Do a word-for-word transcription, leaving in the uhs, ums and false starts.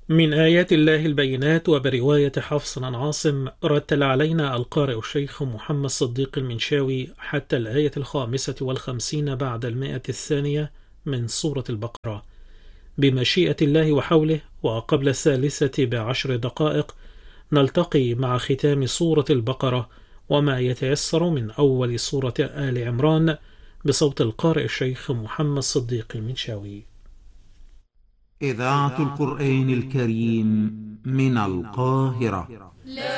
من آيات الله البينات. وبرواية حفص عن عاصم رتل علينا القارئ الشيخ محمد صديق المنشاوي حتى الآية الخامسة والخمسين بعد المائة الثانية من سورة البقرة بمشيئة الله وحوله. وقبل الثالثة بعشر دقائق نلتقي مع ختام سورة البقرة وما يتيسر من أول سورة آل عمران بصوت القارئ الشيخ محمد صديق المنشاوي. إذاعة القرآن الكريم من القاهرة.